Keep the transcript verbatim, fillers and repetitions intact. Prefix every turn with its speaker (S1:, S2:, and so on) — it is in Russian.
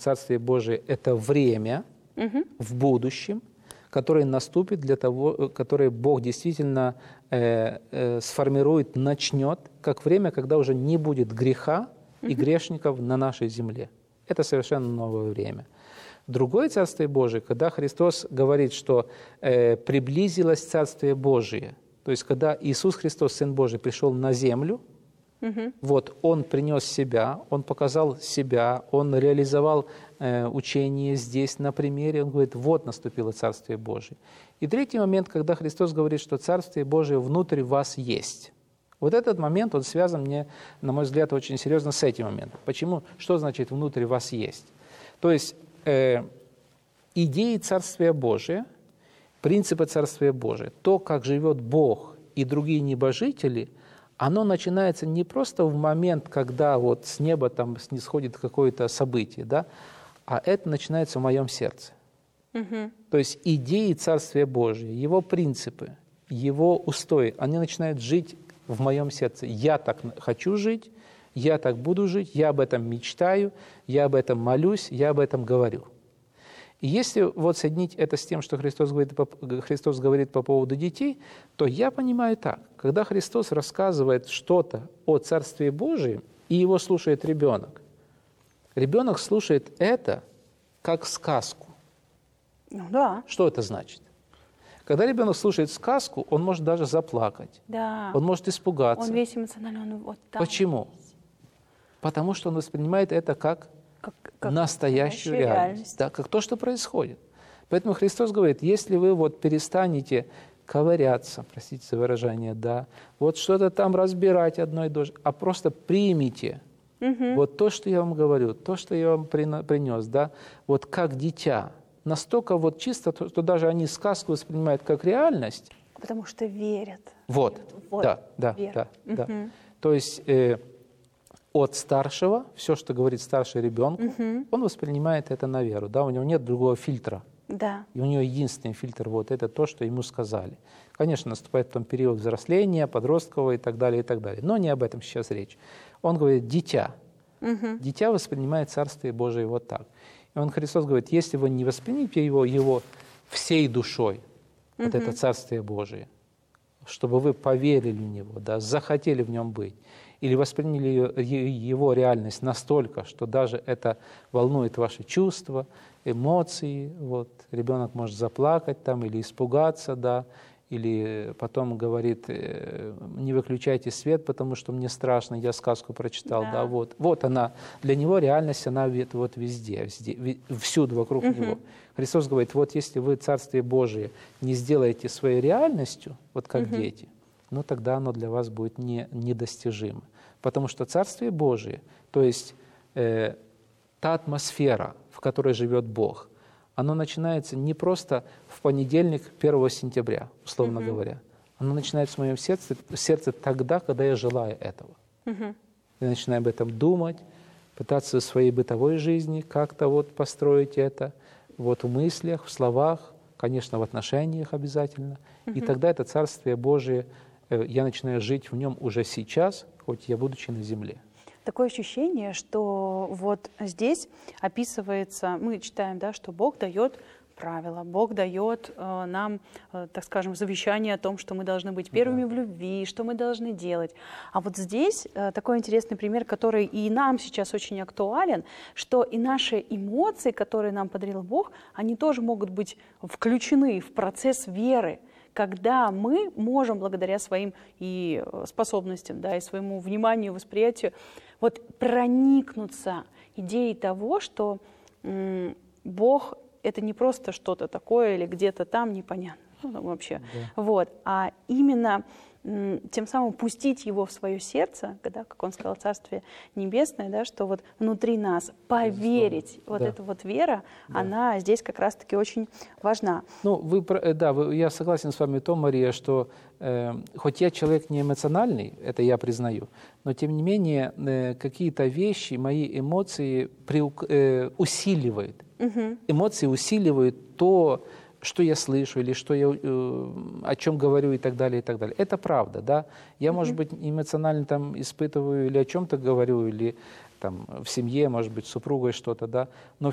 S1: Царствие Божие – это время угу. в будущем, которое наступит для того, которое Бог действительно э, э, сформирует, начнет, как время, когда уже не будет греха и угу. грешников на нашей земле. Это совершенно новое время. Другое Царствие Божие, когда Христос говорит, что э, приблизилось Царствие Божие, то есть когда Иисус Христос, Сын Божий, пришел на землю, угу. вот, Он принес себя, Он показал себя, Он реализовал э, учение здесь на примере, Он говорит, вот наступило Царствие Божие. И третий момент, когда Христос говорит, что Царствие Божие внутрь вас есть. Вот этот момент, он связан, мне, на мой взгляд, очень серьезно с этим моментом. Почему? Что значит «внутрь вас есть»? То есть э, идеи Царствия Божия, принципы Царствия Божия, то, как живет Бог и другие небожители, оно начинается не просто в момент, когда вот с неба там снисходит какое-то событие, да, а это начинается в моем сердце. Угу. То есть идеи Царствия Божия, его принципы, его устои, они начинают жить в моем сердце. Я так хочу жить, я так буду жить, я об этом мечтаю, я об этом молюсь, я об этом говорю. И если вот соединить это с тем, что Христос говорит, Христос говорит по поводу детей, то я понимаю так. Когда Христос рассказывает что-то о Царстве Божием, и его слушает ребенок, ребенок слушает это как сказку.
S2: Ну да.
S1: Что это значит? Когда ребенок слушает сказку, он может даже заплакать.
S2: Да.
S1: Он может испугаться.
S2: Он весь эмоциональный, он вот там.
S1: Почему? Потому что он воспринимает это как, как, как настоящую реальность, реальность. Да, как то, что происходит. Поэтому Христос говорит, если вы вот перестанете ковыряться, простите за выражение, да, вот что-то там разбирать одно и то же, а просто примите угу. вот то, что я вам говорю, то, что я вам принес, да, вот как дитя, настолько вот чисто, что даже они сказку воспринимают как реальность.
S2: Потому что верят.
S1: Вот,
S2: вот
S1: да, да,
S2: вера.
S1: да,
S2: угу.
S1: да. То есть э, от старшего, все, что говорит старший ребенку, угу. он воспринимает это на веру, да, у него нет другого фильтра.
S2: Да.
S1: И у него единственный фильтр вот это то, что ему сказали. Конечно, наступает потом период взросления, подросткового и так далее, и так далее. Но не об этом сейчас речь. Он говорит, дитя. Угу. Дитя воспринимает Царствие Божие вот так. И он, Христос говорит, если вы не воспримете его, его всей душой, угу. вот это Царствие Божие, чтобы вы поверили в него, да, захотели в нем быть, или восприняли его реальность настолько, что даже это волнует ваши чувства, эмоции, вот, ребенок может заплакать там или испугаться, да, или потом говорит, не выключайте свет, потому что мне страшно, я сказку прочитал, да, да вот. Вот она, для него реальность, она вот везде, везде, всюду вокруг угу. него. Христос говорит, вот если вы Царствие Божие не сделаете своей реальностью, вот как угу. дети, ну тогда оно для вас будет не, недостижимо. Потому что Царствие Божие, то есть э, та атмосфера, в которой живет Бог, оно начинается не просто в понедельник, первого сентября, условно uh-huh. говоря. Оно начинается в моем сердце, сердце тогда, когда я желаю этого. Uh-huh. Я начинаю об этом думать, пытаться в своей бытовой жизни как-то вот построить это, вот в мыслях, в словах, конечно, в отношениях обязательно. Uh-huh. И тогда это Царствие Божие, я начинаю жить в нем уже сейчас, хоть я будучи на земле.
S2: Такое ощущение, что вот здесь описывается, мы читаем, да, что Бог дает правила, Бог дает э, нам, э, так скажем, завещание о том, что мы должны быть первыми да. в любви, что мы должны делать. А вот здесь э, такой интересный пример, который и нам сейчас очень актуален, что и наши эмоции, которые нам подарил Бог, они тоже могут быть включены в процесс веры, когда мы можем благодаря своим и способностям, да, и своему вниманию, восприятию, вот проникнуться идеей того, что м, Бог — это не просто что-то такое или где-то там непонятно ну, вообще, да. вот, а именно м, тем самым пустить его в свое сердце, да, как он сказал, Царствие Небесное, да, что вот внутри нас поверить, вот
S1: да.
S2: эта вот вера,
S1: да.
S2: она здесь как раз-таки очень важна.
S1: Ну, вы, да, вы, я согласен с вами в том, Мария, что э, хоть я человек не эмоциональный, это я признаю, но тем не менее э, какие-то вещи, мои эмоции при, э, усиливают. Угу. Эмоции усиливают то, что я слышу, или что я, э, о чем говорю и так далее, и так далее. Это правда, да. Я, угу. может быть, эмоционально там испытываю или о чем-то говорю, или там в семье, может быть, с супругой что-то, да. Но